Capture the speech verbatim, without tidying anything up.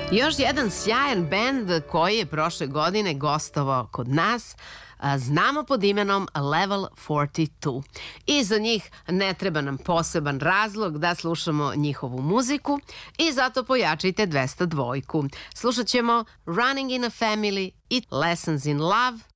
Još jedan sjajan bend koji je prošle godine gostovao kod nas, znamo pod imenom Level četrdeset dva. I za njih ne treba nam poseban razlog da slušamo njihovu muziku i zato pojačajte dvesta dva. Slušat ćemo Running in a Family i Lessons in Love